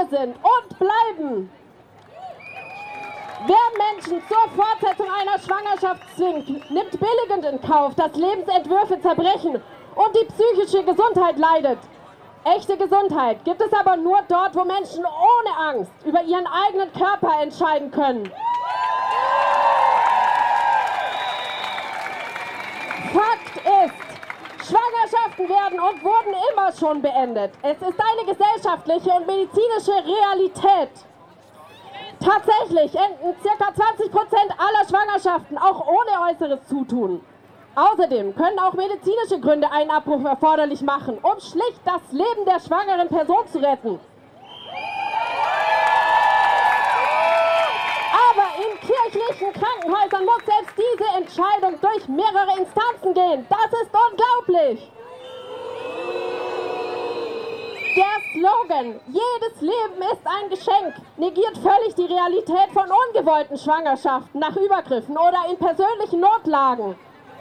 Folge sind und bleiben. Wer Menschen zur Fortsetzung einer Schwangerschaft zwingt, nimmt billigend in Kauf, dass Lebensentwürfe zerbrechen und die psychische Gesundheit leidet. Echte Gesundheit gibt es aber nur dort, wo Menschen ohne Angst über ihren eigenen Körper entscheiden können. Fakt ist, Schwangerschaften werden und wurden immer schon beendet. Es ist eine gesellschaftliche und medizinische Realität. Tatsächlich enden ca. 20% aller Schwangerschaften auch ohne äußeres Zutun. Außerdem können auch medizinische Gründe einen Abbruch erforderlich machen, um schlicht das Leben der schwangeren Person zu retten. Aber in kirchlichen Krankenhäusern muss selbst diese Entscheidung durch mehrere Instanzen gehen. Das ist unglaublich! Der Slogan „Jedes Leben ist ein Geschenk“ negiert völlig die Realität von ungewollten Schwangerschaften nach Übergriffen oder in persönlichen Notlagen.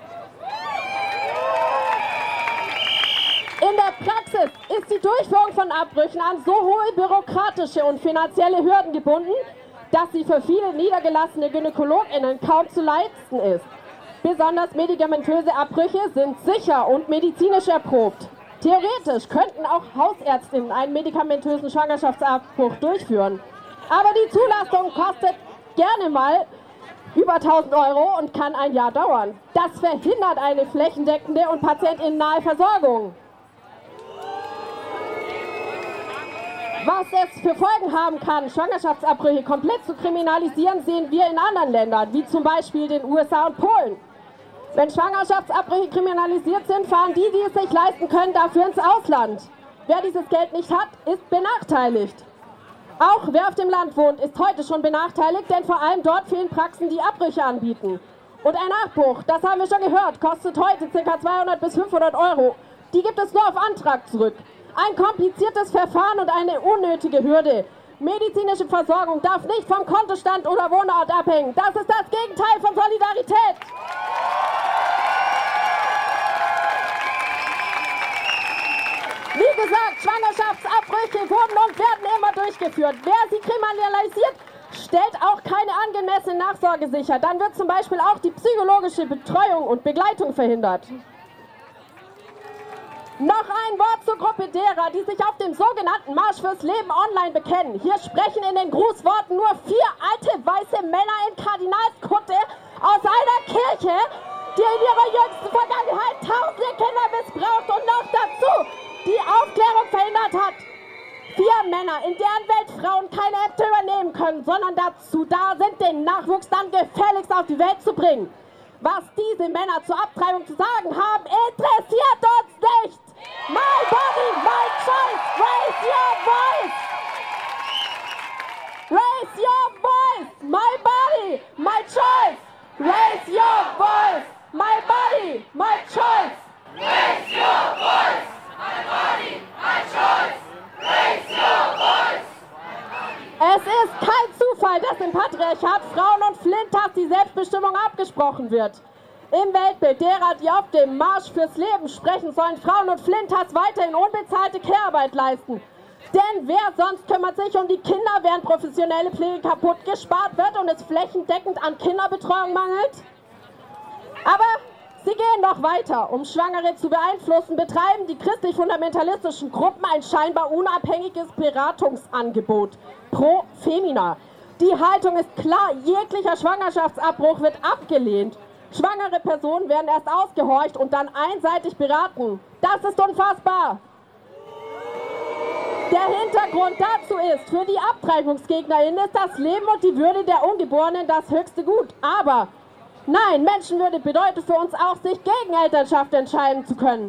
In der Praxis ist die Durchführung von Abbrüchen an so hohe bürokratische und finanzielle Hürden gebunden, dass sie für viele niedergelassene GynäkologInnen kaum zu leisten ist. Besonders medikamentöse Abbrüche sind sicher und medizinisch erprobt. Theoretisch könnten auch Hausärztinnen einen medikamentösen Schwangerschaftsabbruch durchführen. Aber die Zulassung kostet gerne mal über 1.000 € und kann ein Jahr dauern. Das verhindert eine flächendeckende und patientinnennahe Versorgung. Was es für Folgen haben kann, Schwangerschaftsabbrüche komplett zu kriminalisieren, sehen wir in anderen Ländern, wie zum Beispiel den USA und Polen. Wenn Schwangerschaftsabbrüche kriminalisiert sind, fahren die, die es sich leisten können, dafür ins Ausland. Wer dieses Geld nicht hat, ist benachteiligt. Auch wer auf dem Land wohnt, ist heute schon benachteiligt, denn vor allem dort fehlen Praxen, die Abbrüche anbieten. Und ein Abbruch, das haben wir schon gehört, kostet heute ca. 200 bis 500 €. Die gibt es nur auf Antrag zurück. Ein kompliziertes Verfahren und eine unnötige Hürde. Medizinische Versorgung darf nicht vom Kontostand oder Wohnort abhängen. Das ist das Gegenteil von Solidarität. Wie gesagt, Schwangerschaftsabbrüche wurden und werden immer durchgeführt. Wer sie kriminalisiert, stellt auch keine angemessene Nachsorge sicher. Dann wird zum Beispiel auch die psychologische Betreuung und Begleitung verhindert. Noch ein Wort zur Gruppe derer, die sich auf dem sogenannten Marsch fürs Leben online bekennen. Hier sprechen in den Grußworten nur 4 alte weiße Männer in Kardinalskutte aus einer Kirche, die in ihrer jüngsten Vergangenheit tausende Kinder missbraucht und noch dazu die Aufklärung verhindert hat. 4 Männer, in deren Welt Frauen keine Ämter übernehmen können, sondern dazu da sind, den Nachwuchs dann gefälligst auf die Welt zu bringen. Was diese Männer zur Abtreibung zu sagen haben, interessiert uns nicht. My body, my choice, raise your voice. Raise your voice, my body, my choice. Raise your voice, my body, my choice. Raise your voice, my body, my choice. Raise your voice, my body. Es ist kein Zufall, dass im Patriarchat Frauen und Flintas die Selbstbestimmung abgesprochen wird. Im Weltbild derer, die auf dem Marsch fürs Leben sprechen, sollen Frauen und Flintas weiterhin unbezahlte Care-Arbeit leisten. Denn wer sonst kümmert sich um die Kinder, während professionelle Pflege kaputt gespart wird und es flächendeckend an Kinderbetreuung mangelt? Aber sie gehen noch weiter. Um Schwangere zu beeinflussen, betreiben die christlich-fundamentalistischen Gruppen ein scheinbar unabhängiges Beratungsangebot. Pro Femina. Die Haltung ist klar, jeglicher Schwangerschaftsabbruch wird abgelehnt. Schwangere Personen werden erst ausgehorcht und dann einseitig beraten. Das ist unfassbar. Der Hintergrund dazu ist, für die AbtreibungsgegnerInnen ist das Leben und die Würde der Ungeborenen das höchste Gut. Aber nein, Menschenwürde bedeutet für uns auch, sich gegen Elternschaft entscheiden zu können.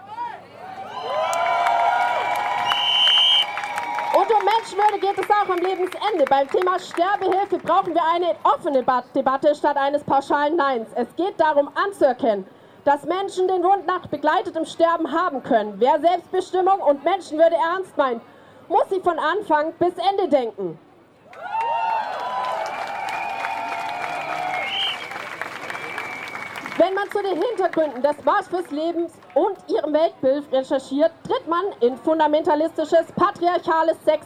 Und um Menschenwürde geht es auch am Lebensende. Beim Thema Sterbehilfe brauchen wir eine offene Debatte statt eines pauschalen Neins. Es geht darum anzuerkennen, dass Menschen den Wunsch nach begleitetem Sterben haben können. Wer Selbstbestimmung und Menschenwürde ernst meint, muss sie von Anfang bis Ende denken. Wenn man zu den Hintergründen des Marsch fürs Leben und ihrem Weltbild recherchiert, tritt man in fundamentalistisches, patriarchales